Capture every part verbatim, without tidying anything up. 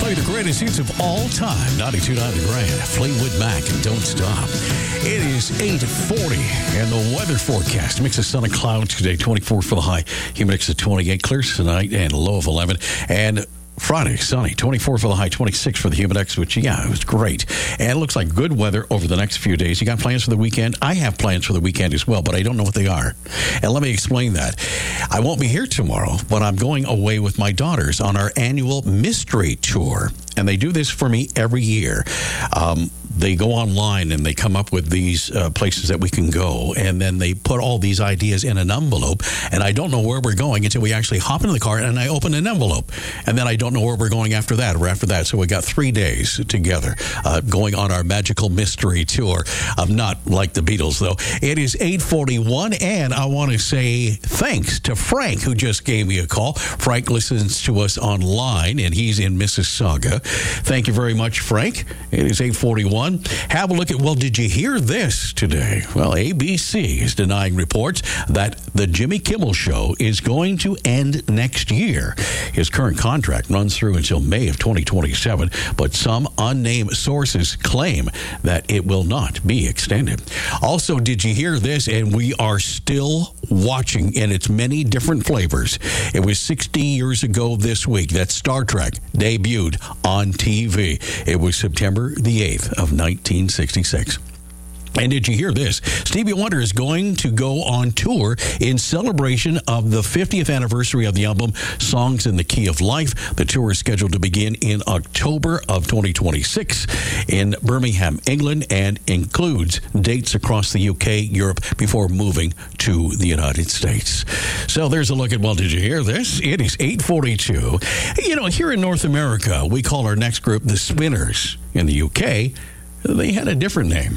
play the greatest hits of all time. ninety-two point nine The Grand. Fleetwood Mac and Don't Stop. It is eight forty, and the weather forecast. Mix of sun and clouds today. twenty-four for the high. Humid index of twenty-eight. Clears tonight and a low of eleven. And Friday, sunny, twenty-four for the high, twenty-six for the humid index, which, yeah, it was great. And it looks like good weather over the next few days. You got plans for the weekend? I have plans for the weekend as well, but I don't know what they are. And let me explain that. I won't be here tomorrow, but I'm going away with my daughters on our annual mystery tour. And they do this for me every year. Um, they go online and they come up with these uh, places that we can go. And then they put all these ideas in an envelope. And I don't know where we're going until we actually hop into the car and I open an envelope. And then I don't know where we're going after that or after that. So we got three days together uh, going on our magical mystery tour. I'm not like the Beatles, though. It is eight forty-one, and I want to say thanks to Frank, who just gave me a call. Frank listens to us online, and he's in Mississauga. Thank you very much, Frank. It is eight forty-one. Have a look at, well, did you hear this today? Well, A B C is denying reports that the Jimmy Kimmel Show is going to end next year. His current contract runs through until May of twenty twenty-seven, but some unnamed sources claim that it will not be extended. Also, did you hear this? And we are still watching in its many different flavors. It was sixty years ago this week that Star Trek debuted on T V. It was September the eighth of nineteen sixty-six. And did you hear this? Stevie Wonder is going to go on tour in celebration of the fiftieth anniversary of the album Songs in the Key of Life. The tour is scheduled to begin in October of twenty twenty-six in Birmingham, England, and includes dates across the U K, Europe, before moving to the United States. So there's a look at, well, did you hear this? It is eight forty-two. You know, here in North America, we call our next group the Spinners. In the U K, they had a different name.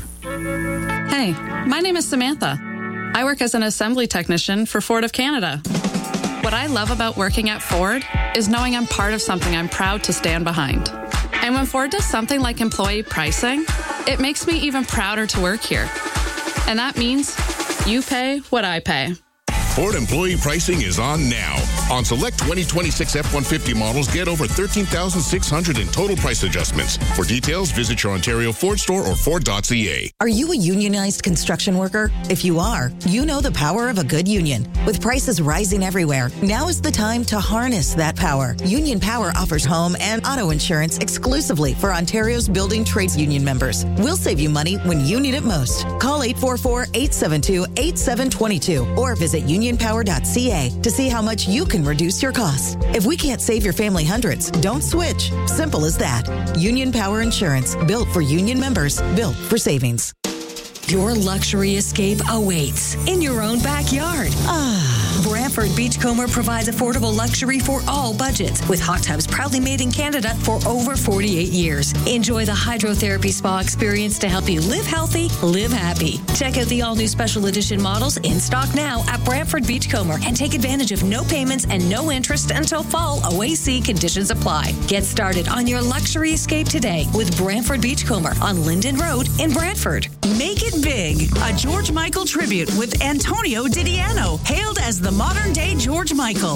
Hey, my name is Samantha. I work as an assembly technician for Ford of Canada. What I love about working at Ford is knowing I'm part of something I'm proud to stand behind. And when Ford does something like employee pricing, it makes me even prouder to work here. And that means you pay what I pay. Ford employee pricing is on now. On select twenty twenty-six F one fifty models, get over thirteen thousand six hundred dollars in total price adjustments. For details, visit your Ontario Ford store or Ford dot C A. Are you a unionized construction worker? If you are, you know the power of a good union. With prices rising everywhere, now is the time to harness that power. Union Power offers home and auto insurance exclusively for Ontario's building trades union members. We'll save you money when you need it most. Call eight four four, eight seven two, eight seven two two or visit union power dot C A to see how much you can reduce your costs. If we can't save your family hundreds, don't switch. Simple as that. Union Power Insurance, built for union members, built for savings. Your luxury escape awaits in your own backyard. Ah. Brantford Beachcomber provides affordable luxury for all budgets, with hot tubs proudly made in Canada for over forty-eight years. Enjoy the hydrotherapy spa experience to help you live healthy, live happy. Check out the all-new special edition models in stock now at Brantford Beachcomber and take advantage of no payments and no interest until fall O A C conditions apply. Get started on your luxury escape today with Brantford Beachcomber on Linden Road in Brantford. Make it big. A George Michael tribute with Antonio Didiano, hailed as the modern-day George Michael.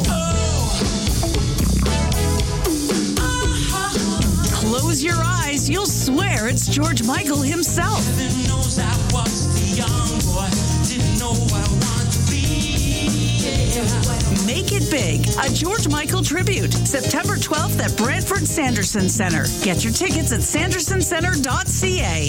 Close your eyes. You'll swear it's George Michael himself. Make it big. A George Michael tribute. September twelfth at Brantford Sanderson Center. Get your tickets at sanderson center dot C A.